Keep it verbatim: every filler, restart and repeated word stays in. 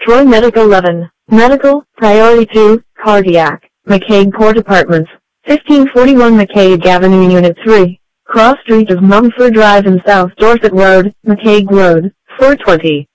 Troy Medical eleven. Medical, Priority two, Cardiac, McCaig Court Apartments, fifteen forty-one McCaig Avenue Unit three, Cross Street of Mumford Drive and South Dorset Road, McCaig Road, four twenty.